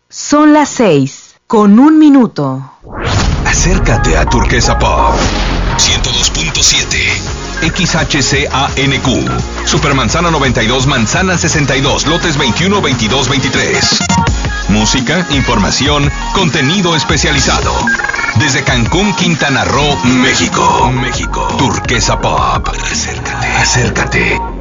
Son las 6:01. Acércate a Turquesa Pop 102.7 XHCANQ Supermanzana 92, Manzana 62, lotes 21, 22, 23. Música, información, contenido especializado. Desde Cancún, Quintana Roo, México. Turquesa Pop. Acércate.